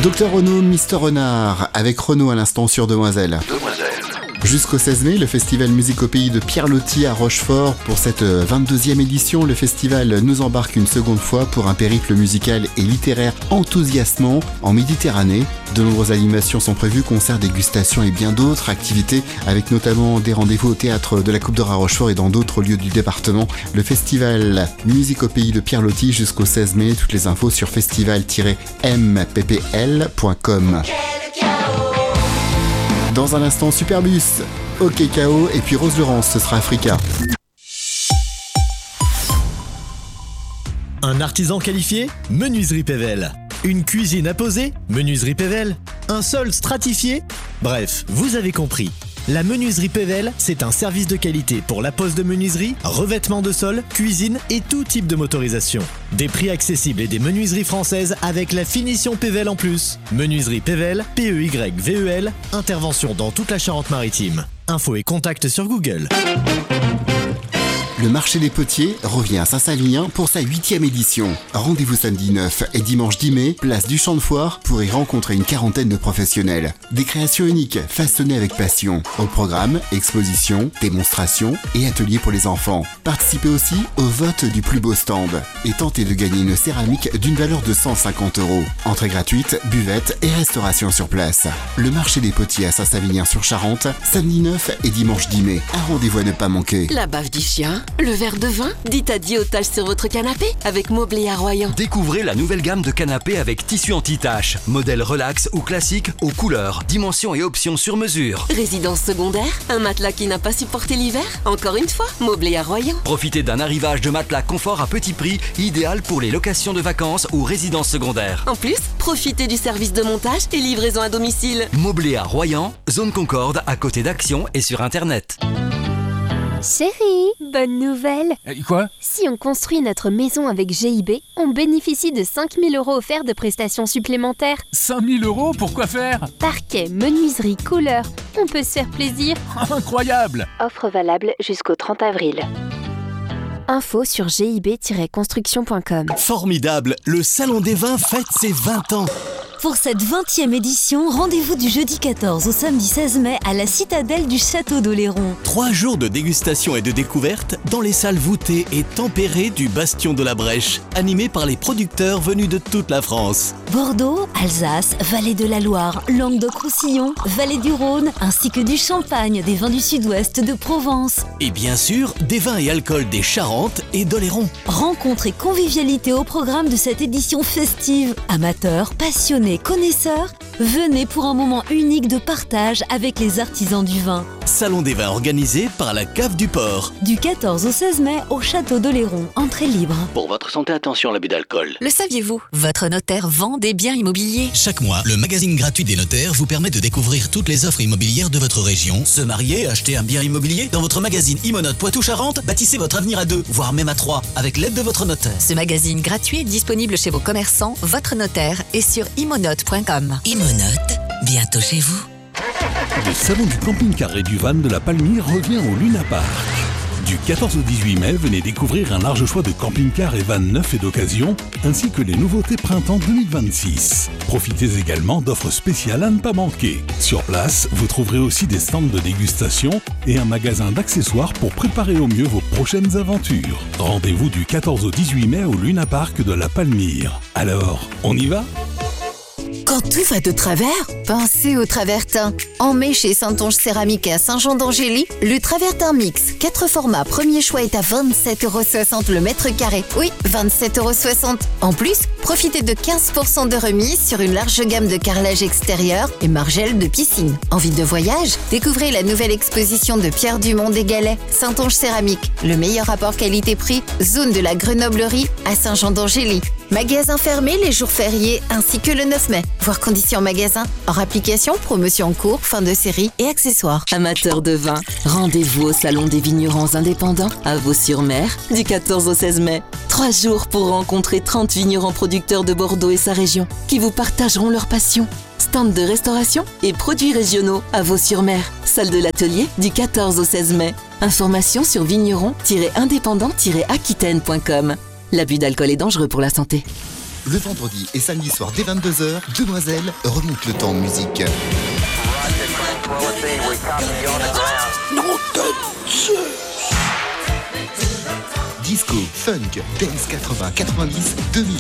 Docteur Renaud, Mister Renard, avec Renaud à l'instant sur Demoiselle. Jusqu'au 16 mai, le festival Musique au pays de Pierre Loti à Rochefort. Pour cette 22e édition, le festival nous embarque une seconde fois pour un périple musical et littéraire enthousiasmant en Méditerranée. De nombreuses animations sont prévues, concerts, dégustations et bien d'autres activités, avec notamment des rendez-vous au théâtre de la Coupe d'Or à Rochefort et dans d'autres lieux du département. Le festival Musique au pays de Pierre Loti jusqu'au 16 mai. Toutes les infos sur festival-mppl.com. Dans un instant, Superbus, OK KO et puis Rose Laurence, ce sera Africa. Un artisan qualifié, Menuiserie Pével. Une cuisine à poser, Menuiserie Pével. Un sol stratifié, bref, vous avez compris. La Menuiserie Pével, c'est un service de qualité pour la pose de menuiserie, revêtement de sol, cuisine et tout type de motorisation. Des prix accessibles et des menuiseries françaises avec la finition Pével en plus. Menuiserie Pével, P-E-Y-V-E-L, intervention dans toute la Charente-Maritime. Infos et contacts sur Google. Le marché des potiers revient à Saint-Savinien pour sa 8e édition. Rendez-vous samedi 9 et dimanche 10 mai, place du Champ de Foire, pour y rencontrer une quarantaine de professionnels. Des créations uniques, façonnées avec passion. Au programme, expositions, démonstrations et ateliers pour les enfants. Participez aussi au vote du plus beau stand et tentez de gagner une céramique d'une valeur de 150 €. Entrée gratuite, buvette et restauration sur place. Le marché des potiers à Saint-Savinien-sur-Charente, samedi 9 et dimanche 10 mai. Un rendez-vous à ne pas manquer. La baffe du chien, le verre de vin, dites adieu aux taches sur votre canapé avec Mobley à Royan. Découvrez la nouvelle gamme de canapés avec tissu anti-taches. Modèle relax ou classique, aux couleurs, dimensions et options sur mesure. Résidence secondaire, un matelas qui n'a pas supporté l'hiver? Encore une fois, Mobley à Royan. Profitez d'un arrivage de matelas confort à petit prix, idéal pour les locations de vacances ou résidences secondaires. En plus, profitez du service de montage et livraison à domicile. Mobley à Royan, zone Concorde, à côté d'Action et sur Internet. Chérie, bonne nouvelle. Quoi? Si on construit notre maison avec GIB, on bénéficie de 5 000 € offerts de prestations supplémentaires. 5 000 €? Pourquoi faire? Parquet, menuiserie, couleur, on peut se faire plaisir. Incroyable! Offre valable jusqu'au 30 avril. Info sur gib-construction.com. Formidable, le Salon des Vins fête ses 20 ans. Pour cette 20e édition, rendez-vous du jeudi 14 au samedi 16 mai à la citadelle du Château d'Oléron. 3 jours de dégustation et de découverte dans les salles voûtées et tempérées du Bastion de la Brèche, animées par les producteurs venus de toute la France. Bordeaux, Alsace, Vallée de la Loire, Languedoc-Roussillon, Vallée du Rhône, ainsi que du Champagne, des vins du Sud-Ouest de Provence. Et bien sûr, des vins et alcools des Charentes et d'Oléron. Rencontres et convivialité au programme de cette édition festive. Amateurs, passionnés, connaisseurs, venez pour un moment unique de partage avec les artisans du vin. Salon des vins organisé par la Cave du Port. Du 14 au 16 mai au Château d'Oléron. Entrée libre. Pour votre santé, attention à l'abus d'alcool. Le saviez-vous? Votre notaire vend des biens immobiliers. Chaque mois, le magazine gratuit des notaires vous permet de découvrir toutes les offres immobilières de votre région. Se marier, acheter un bien immobilier? Dans votre magazine Imonote Poitou-Charentes, bâtissez votre avenir à 2, voire même à 3, avec l'aide de votre notaire. Ce magazine gratuit est disponible chez vos commerçants, votre notaire et sur imonote.com. Imonote, bientôt chez vous. Le salon du camping-car et du van de la Palmyre revient au Luna Park. Du 14 au 18 mai, venez découvrir un large choix de camping-cars et vans neufs et d'occasion, ainsi que les nouveautés printemps 2026. Profitez également d'offres spéciales à ne pas manquer. Sur place, vous trouverez aussi des stands de dégustation et un magasin d'accessoires pour préparer au mieux vos prochaines aventures. Rendez-vous du 14 au 18 mai au Luna Park de la Palmyre. Alors, on y va ? Quand tout va de travers, pensez au Travertin. En mai chez Saintonge Céramique à Saint-Jean-d'Angély, le Travertin Mix 4 formats premier choix est à 27,60 € le mètre carré. Oui, 27,60 €. En plus, profitez de 15% de remise sur une large gamme de carrelage extérieur et margelles de piscine. Envie de voyage? Découvrez la nouvelle exposition de Pierre Dumont des Galets, Saintonge Céramique. Le meilleur rapport qualité-prix, zone de la Grenoblerie à Saint-Jean-d'Angély. Magasin fermé les jours fériés ainsi que le 9 mai. Voir conditions magasin. Hors application, promotion en cours, fin de série et accessoires. Amateurs de vin, rendez-vous au Salon des vignerons indépendants à Vaux-sur-Mer du 14 au 16 mai. 3 jours pour rencontrer 30 vignerons producteurs de Bordeaux et sa région qui vous partageront leur passion. Stand de restauration et produits régionaux à Vaux-sur-Mer. Salle de l'atelier du 14 au 16 mai. Informations sur vigneron-indépendant-aquitaine.com. L'abus d'alcool est dangereux pour la santé. Le vendredi et samedi soir dès 22h, Demoiselle remonte le temps en musique. Non de... Disco, funk, dance 80, 90, 2000.